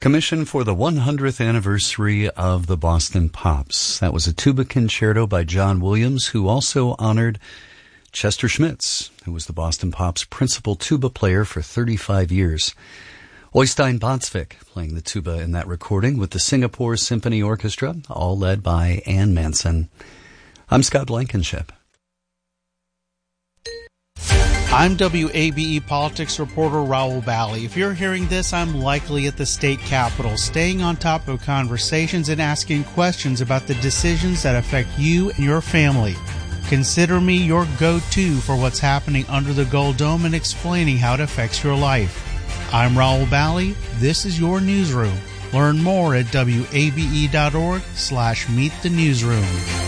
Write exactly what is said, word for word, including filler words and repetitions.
Commission for the one hundredth anniversary of the Boston Pops. That was a tuba concerto by John Williams, who also honored Chester Schmitz, who was the Boston Pops' principal tuba player for thirty-five years. Oystein Båtsvik playing the tuba in that recording with the Singapore Symphony Orchestra, all led by Ann Manson. I'm Scott Blankenship. I'm W A B E politics reporter Raul Bally. If you're hearing this, I'm likely at the state capitol, staying on top of conversations and asking questions about the decisions that affect you and your family. Consider me your go-to for what's happening under the Gold Dome and explaining how it affects your life. I'm Raul Bally. This is your newsroom. Learn more at W A B E dot org slash meet the newsroom.